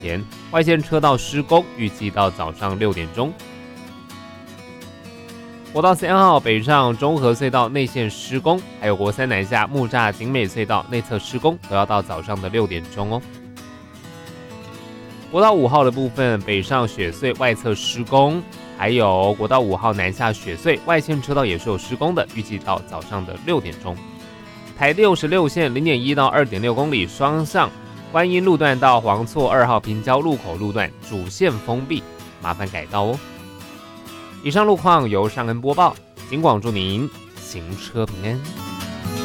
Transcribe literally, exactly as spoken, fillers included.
前，外线车道施工，预计到早上六点钟。国道三号北上中和隧道内线施工，还有国三南下木栅景美隧道内侧施工，都要到早上的六点钟哦。国道五号的部分，北上雪隧外侧施工，还有国道五号南下雪隧外线车道也是有施工的，预计到早上的六点钟。台六十六线零点一到二点六公里双向观音路段到黄厝二号平交路口路段主线封闭，麻烦改道哦。以上路况由尚恩播报，警广祝您行车平安。